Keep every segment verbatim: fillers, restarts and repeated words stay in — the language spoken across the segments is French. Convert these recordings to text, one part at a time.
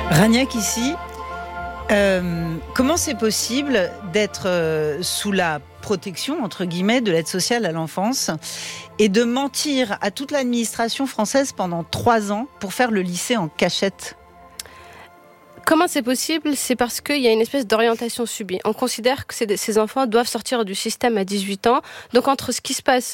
Rania Kissi, euh, comment c'est possible d'être euh, sous la protection, entre guillemets, de l'aide sociale à l'enfance et de mentir à toute l'administration française pendant trois ans pour faire le lycée en cachette ? Comment c'est possible ? C'est parce qu'il y a une espèce d'orientation subie. On considère que ces, ces enfants doivent sortir du système à dix-huit ans. Donc entre ce qui se passe,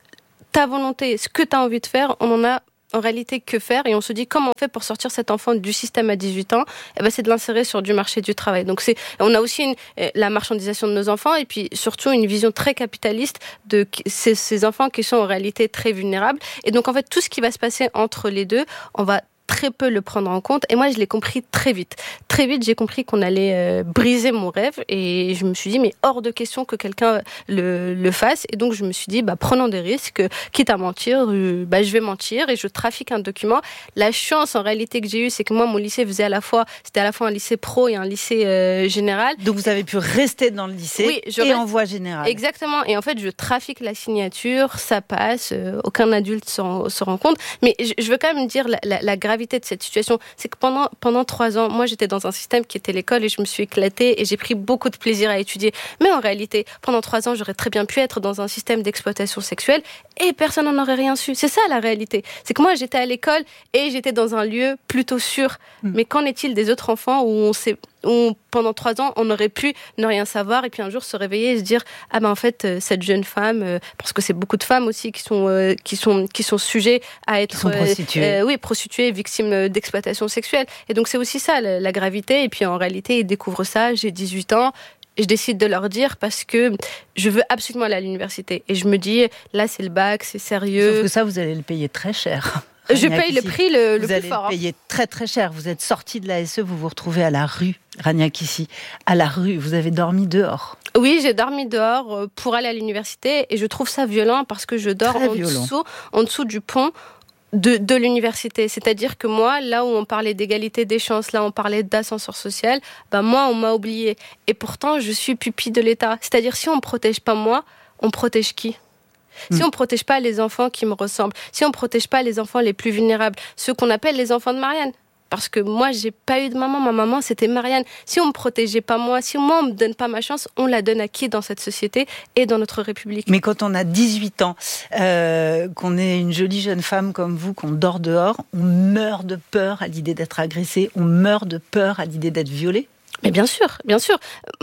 ta volonté, ce que tu as envie de faire, on en a en réalité que faire, et on se dit comment on fait pour sortir cet enfant du système à dix-huit ans, eh ben, c'est de l'insérer sur du marché du travail. Donc c'est, on a aussi une, la marchandisation de nos enfants, et puis surtout une vision très capitaliste de ces, ces enfants qui sont en réalité très vulnérables. Et donc en fait tout ce qui va se passer entre les deux, on va très peu le prendre en compte, et moi je l'ai compris très vite. Très vite j'ai compris qu'on allait euh, briser mon rêve, et je me suis dit mais hors de question que quelqu'un le, le fasse, et donc je me suis dit bah prenons des risques, quitte à mentir, euh, bah je vais mentir et je trafique un document. La chance en réalité que j'ai eue, c'est que moi mon lycée faisait à la fois, c'était à la fois un lycée pro et un lycée euh, général. Donc vous avez pu rester dans le lycée oui, je et reste... en voie générale. Exactement, et en fait je trafique la signature, ça passe, euh, aucun adulte se rend, se rend compte, mais je, je veux quand même dire la, la, la gravité de cette situation, c'est que pendant, pendant trois ans, moi j'étais dans un système qui était l'école, et je me suis éclatée et j'ai pris beaucoup de plaisir à étudier. Mais en réalité, pendant trois ans, j'aurais très bien pu être dans un système d'exploitation sexuelle et personne n'en aurait rien su. C'est ça la réalité. C'est que moi j'étais à l'école et j'étais dans un lieu plutôt sûr. Mmh. Mais qu'en est-il des autres enfants où on s'est où pendant trois ans, on aurait pu ne rien savoir, et puis un jour se réveiller et se dire ah ben en fait cette jeune femme, euh, parce que c'est beaucoup de femmes aussi qui sont euh, qui sont qui sont sujets à être qui sont prostituées, euh, euh, oui prostituées, victimes d'exploitation sexuelle. Et donc c'est aussi ça la, la gravité. Et puis en réalité ils découvrent ça. J'ai dix-huit ans. Et je décide de leur dire parce que je veux absolument aller à l'université. Et je me dis là c'est le bac, c'est sérieux. Sauf que ça vous allez le payer très cher. Je paye le prix le, le plus fort. Vous allez le payer très très cher. Vous êtes sortie de l'A S E, vous vous retrouvez à la rue, Rania Kissi. À la rue, vous avez dormi dehors. Oui, j'ai dormi dehors pour aller à l'université, et je trouve ça violent parce que je dors en dessous, en dessous du pont de, de l'université. C'est-à-dire que moi, là où on parlait d'égalité des chances, là où on parlait d'ascenseur social, ben moi, on m'a oublié. Et pourtant, je suis pupille de l'État. C'est-à-dire, si on ne me protège pas moi, on protège qui ? Si on ne protège pas les enfants qui me ressemblent, si on ne protège pas les enfants les plus vulnérables, ceux qu'on appelle les enfants de Marianne. Parce que moi, j'ai pas eu de maman. Ma maman, c'était Marianne. Si on me protégeait pas moi, si moi, on me donne pas ma chance, on la donne à qui dans cette société et dans notre République ? Mais quand on a dix-huit ans, euh, qu'on est une jolie jeune femme comme vous, qu'on dort dehors, on meurt de peur à l'idée d'être agressée, on meurt de peur à l'idée d'être violée. Mais bien sûr, bien sûr.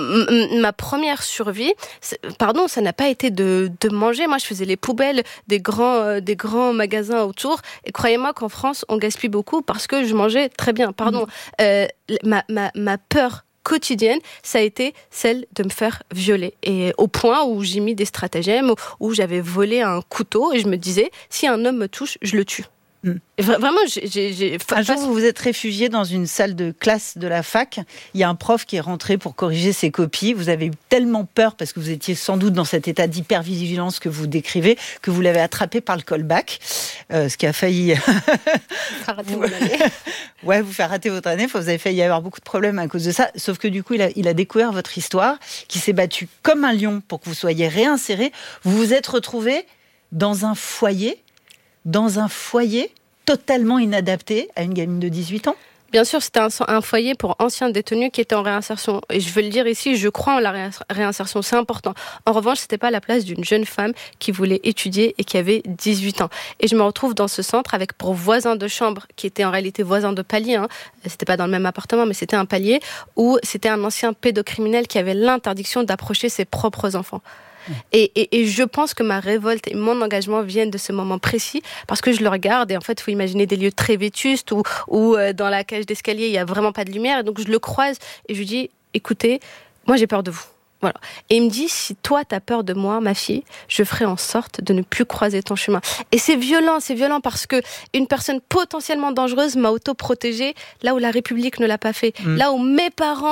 M- ma première survie, pardon, ça n'a pas été de, de manger. Moi, je faisais les poubelles des grands, euh, des grands magasins autour. Et croyez-moi qu'en France, on gaspille beaucoup parce que je mangeais très bien. Pardon. Mmh. Euh, ma, ma, ma peur quotidienne, ça a été celle de me faire violer. Et au point où j'ai mis des stratagèmes, où, où j'avais volé un couteau et je me disais, si un homme me touche, je le tue. Mmh. Vraiment, j'ai, j'ai, j'ai... Un jour, vous vous êtes réfugié dans une salle de classe de la fac. Il y a un prof qui est rentré pour corriger ses copies. Vous avez eu tellement peur, parce que vous étiez sans doute dans cet état d'hypervigilance que vous décrivez, que vous l'avez attrapé par le callback, euh, ce qui a failli... faire rater mon année. Ouais, vous faire rater votre année. Vous avez failli y avoir beaucoup de problèmes à cause de ça. Sauf que du coup, il a, il a découvert votre histoire, qui s'est battu comme un lion pour que vous soyez réinséré. Vous vous êtes retrouvé dans un foyer, dans un foyer totalement inadapté à une gamine de dix-huit ans. Bien sûr, c'était un, un foyer pour anciens détenus qui étaient en réinsertion. Et je veux le dire ici, je crois en la réinsertion, c'est important. En revanche, c'était pas la place d'une jeune femme qui voulait étudier et qui avait dix-huit ans. Et je me retrouve dans ce centre avec pour voisins de chambre, qui étaient en réalité voisins de palier, hein. C'était pas dans le même appartement, mais c'était un palier, où c'était un ancien pédocriminel qui avait l'interdiction d'approcher ses propres enfants. Et, et, et je pense que ma révolte et mon engagement viennent de ce moment précis, parce que je le regarde et en fait il faut imaginer des lieux très vétustes où, où euh, dans la cage d'escalier il n'y a vraiment pas de lumière, et donc je le croise et je lui dis écoutez, moi j'ai peur de vous. Voilà. Et il me dit, si toi t'as peur de moi, ma fille, je ferai en sorte de ne plus croiser ton chemin. Et c'est violent, c'est violent parce que une personne potentiellement dangereuse m'a auto-protégée là où la République ne l'a pas fait. Mmh. Là où mes parents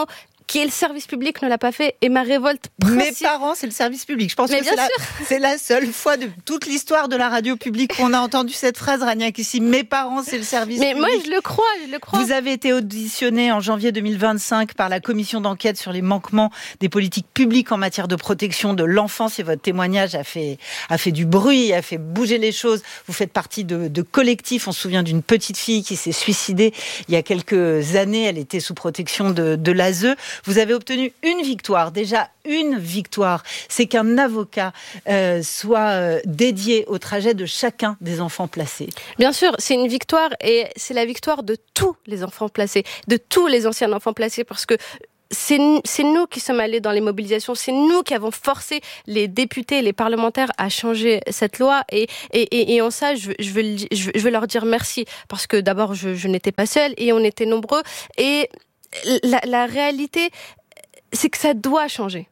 qui est le service public ne l'a pas fait. Et ma révolte principale... Mes parents, c'est le service public. Je pense Mais que c'est la, c'est la seule fois de toute l'histoire de la radio publique qu'on a entendu cette phrase, Rania Kissi. Mes parents, c'est le service Mais public. Mais moi, je le crois, je le crois. Vous avez été auditionné en janvier deux mille vingt-cinq par la commission d'enquête sur les manquements des politiques publiques en matière de protection de l'enfance. Et votre témoignage a fait, a fait du bruit, a fait bouger les choses. Vous faites partie de, de collectifs. On se souvient d'une petite fille qui s'est suicidée il y a quelques années. Elle était sous protection de, de l'A S E. Vous avez obtenu une victoire. Déjà, une victoire. C'est qu'un avocat euh, soit euh, dédié au trajet de chacun des enfants placés. Bien sûr, c'est une victoire et c'est la victoire de tous les enfants placés, de tous les anciens enfants placés, parce que C'est, c'est nous qui sommes allés dans les mobilisations, c'est nous qui avons forcé les députés, les parlementaires à changer cette loi. Et, et, et, et en ça, je, je, veux, je veux leur dire merci. Parce que d'abord, je, je n'étais pas seule et on était nombreux. Et la, la réalité, c'est que ça doit changer.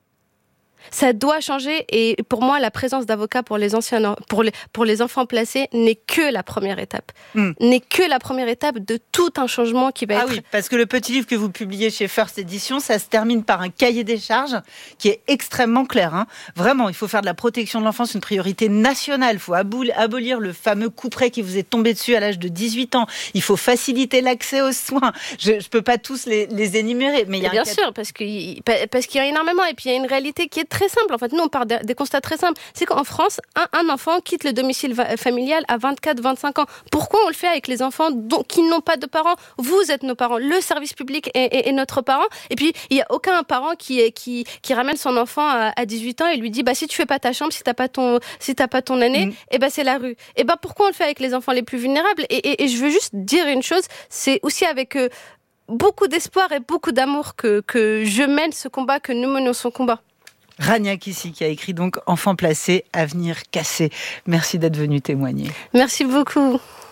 Ça doit changer et pour moi, la présence d'avocats pour les anciens, pour les, pour les enfants placés n'est que la première étape. Mm. N'est que la première étape de tout un changement qui va ah être... Ah oui, parce que le petit livre que vous publiez chez First Edition, ça se termine par un cahier des charges qui est extrêmement clair. Hein. Vraiment, il faut faire de la protection de l'enfance une priorité nationale. Il faut abolir le fameux couperet qui vous est tombé dessus à l'âge de dix-huit ans. Il faut faciliter l'accès aux soins. Je ne peux pas tous les, les énumérer. Mais il y a bien un sûr, parce qu'il, parce qu'il y a énormément. Et puis il y a une réalité qui est très simple. En fait, nous, on part des constats très simples. C'est qu'en France, un, un enfant quitte le domicile familial à vingt-quatre vingt-cinq ans. Pourquoi on le fait avec les enfants dont, qui n'ont pas de parents ? Vous êtes nos parents. Le service public est, est, est notre parent. Et puis, il n'y a aucun parent qui, qui, qui ramène son enfant à, à dix-huit ans et lui dit bah, si tu ne fais pas ta chambre, si tu n'as pas ton, si t'as pas ton année, mmh. eh ben, c'est la rue. Et ben, pourquoi on le fait avec les enfants les plus vulnérables ? et, et, et je veux juste dire une chose, c'est aussi avec... Euh, beaucoup d'espoir et beaucoup d'amour que, que je mène ce combat, que nous menons ce combat. Rania Kissi qui a écrit donc Enfants placés, avenir cassé. Merci d'être venue témoigner. Merci beaucoup.